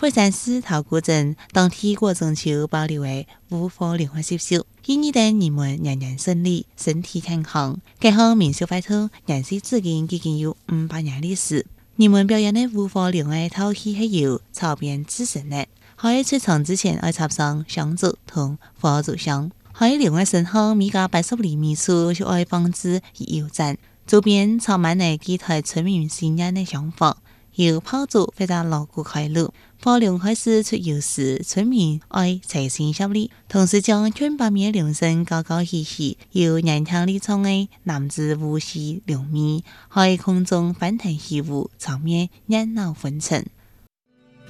火山寺头古镇当天过中秋保留的五福莲花习俗，愿意等人们人人顺利、身体健康。该项民俗活动延续至今已经有500年历史。人们表演的五福莲花套戏是由草编制成的。在出场之前，要插上香烛同火烛香。在莲花身后米家80厘米处，就要放置油盏，周边插满了几台村民新年的香火。由炮竹或者锣鼓开路，花莲开始出游时，村民爱齐心协力，同时将全把面铃声高高起起，由人听力唱的男子舞戏两面，在空中翻腾起舞，场面热闹纷呈。